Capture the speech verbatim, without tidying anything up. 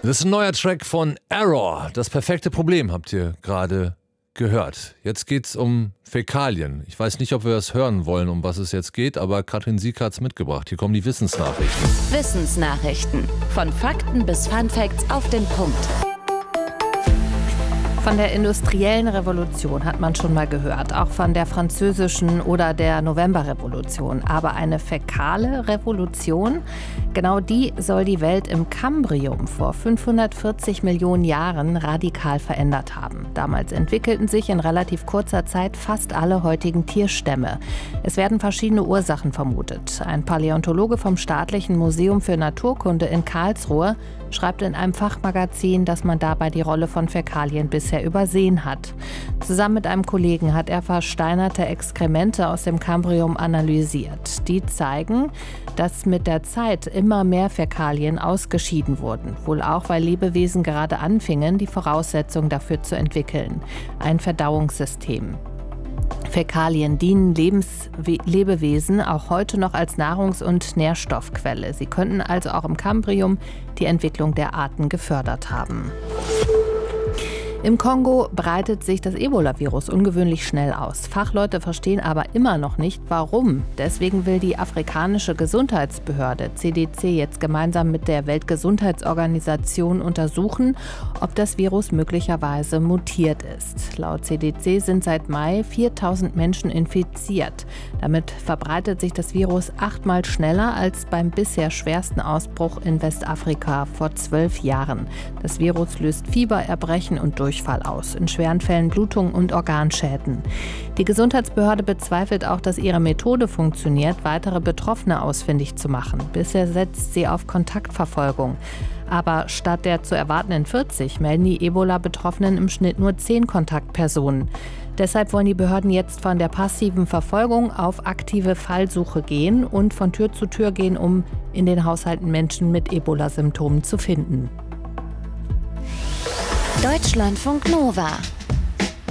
Das ist ein neuer Track von Error. Das perfekte Problem habt ihr gerade gehört. Jetzt geht's um Fäkalien. Ich weiß nicht, ob wir das hören wollen, um was es jetzt geht, aber Katrin Sieg hat's mitgebracht. Hier kommen die Wissensnachrichten. Wissensnachrichten. Von Fakten bis Funfacts auf den Punkt. Von der industriellen Revolution hat man schon mal gehört, auch von der französischen oder der Novemberrevolution. Aber eine fäkale Revolution, genau die soll die Welt im Kambrium vor fünfhundertvierzig Millionen Jahren radikal verändert haben. Damals entwickelten sich in relativ kurzer Zeit fast alle heutigen Tierstämme. Es werden verschiedene Ursachen vermutet. Ein Paläontologe vom Staatlichen Museum für Naturkunde in Karlsruhe schreibt in einem Fachmagazin, dass man dabei die Rolle von Fäkalien bisher übersehen hat. Zusammen mit einem Kollegen hat er versteinerte Exkremente aus dem Kambrium analysiert. Die zeigen, dass mit der Zeit immer mehr Fäkalien ausgeschieden wurden. Wohl auch, weil Lebewesen gerade anfingen, die Voraussetzungen dafür zu entwickeln. Ein Verdauungssystem. Fäkalien dienen Lebens- Lebewesen auch heute noch als Nahrungs- und Nährstoffquelle. Sie könnten also auch im Kambrium die Entwicklung der Arten gefördert haben. Im Kongo breitet sich das Ebola-Virus ungewöhnlich schnell aus. Fachleute verstehen aber immer noch nicht, warum. Deswegen will die afrikanische Gesundheitsbehörde C D C jetzt gemeinsam mit der Weltgesundheitsorganisation untersuchen, ob das Virus möglicherweise mutiert ist. Laut C D C sind seit Mai viertausend Menschen infiziert. Damit verbreitet sich das Virus achtmal schneller als beim bisher schwersten Ausbruch in Westafrika vor zwölf Jahren. Das Virus löst Fieber, Erbrechen und Durchfall aus, in schweren Fällen Blutung und Organschäden. Die Gesundheitsbehörde bezweifelt auch, dass ihre Methode funktioniert, weitere Betroffene ausfindig zu machen. Bisher setzt sie auf Kontaktverfolgung. Aber statt der zu erwartenden vierzig melden die Ebola-Betroffenen im Schnitt nur zehn Kontaktpersonen. Deshalb wollen die Behörden jetzt von der passiven Verfolgung auf aktive Fallsuche gehen und von Tür zu Tür gehen, um in den Haushalten Menschen mit Ebola-Symptomen zu finden. Deutschlandfunk Nova